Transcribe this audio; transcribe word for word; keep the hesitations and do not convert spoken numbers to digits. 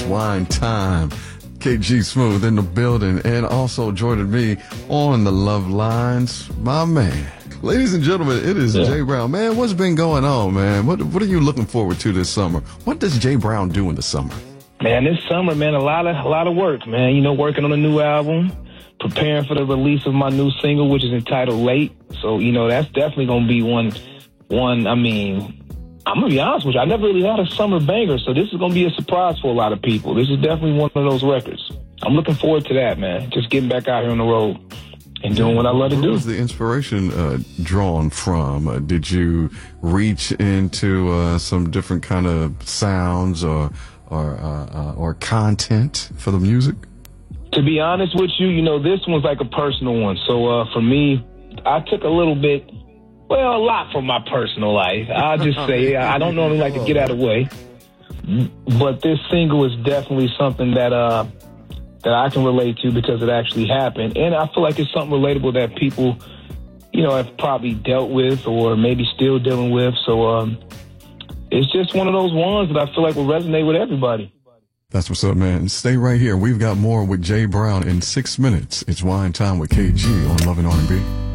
Wine Time. K G Smooth in the building, and also joining me on the Love Lines, my man. Ladies and gentlemen, it is yeah. Jay Brown. Man, what's been going on, man? What What are you looking forward to this summer? What does Jay Brown do in the summer? Man, this summer, man, a lot of a lot of work, man. You know, working on a new album, preparing for the release of my new single, which is entitled Late. So, you know, that's definitely going to be one, one, I mean, I'm going to be honest with you, I never really had a summer banger, so this is going to be a surprise for a lot of people. This is definitely one of those records. I'm looking forward to that, man. Just getting back out here on the road and doing what I love to do. Where was the inspiration uh, drawn from? Uh, did you reach into uh, some different kind of sounds or or uh, uh, or content for the music? To be honest with you, you know, this one's like a personal one. So uh, for me, I took a little bit, well, a lot from my personal life. I'll just say I don't normally like to get out of the way. But this single is definitely something that uh, that I can relate to because it actually happened. And I feel like it's something relatable that people, you know, have probably dealt with or maybe still dealing with. So um, it's just one of those ones that I feel like will resonate with everybody. That's what's up, man. Stay right here. We've got more with Jay Brown in six minutes. It's Wine Time with K G on Love and R and B.